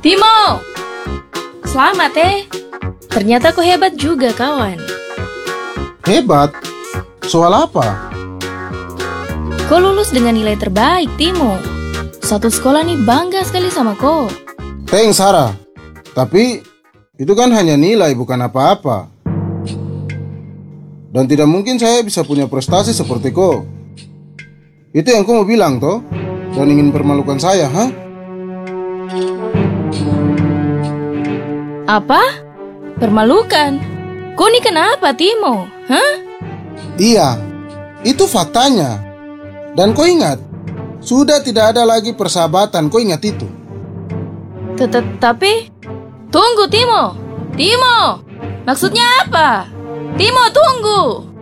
Timo! Selamat ternyata kau hebat juga kawan. Hebat? Soal apa? Kau lulus dengan nilai terbaik Timo. Satu sekolah nih bangga sekali sama kau. Thanks Sarah. Tapi itu kan hanya nilai bukan apa-apa. Dan tidak mungkin saya bisa punya prestasi seperti kau. Itu yang kau mau bilang toh? Dan ingin permalukan saya, ha? Apa? Permalukan? Kau nih kenapa Timo? Hah? Iya, itu faktanya. Dan kau ingat, sudah tidak ada lagi persahabatan, kau ingat itu. Tapi tunggu Timo. Timo, maksudnya apa? Timo tunggu.